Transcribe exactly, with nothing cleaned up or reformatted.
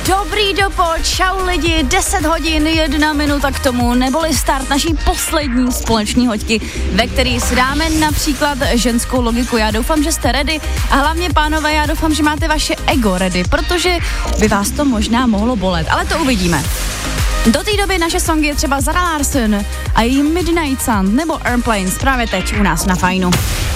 Dobrý dopoč, čau lidi, deset hodin, jedna minuta k tomu, neboli start naší poslední společní hoďky, ve který si dáme například ženskou logiku. Já doufám, že jste ready a hlavně, pánové, já doufám, že máte vaše ego ready, protože by vás to možná mohlo bolet, ale to uvidíme. Do té doby naše songy je třeba Zara Larsson a její Midnight Sun nebo Airplanes právě teď u nás na Fajnu.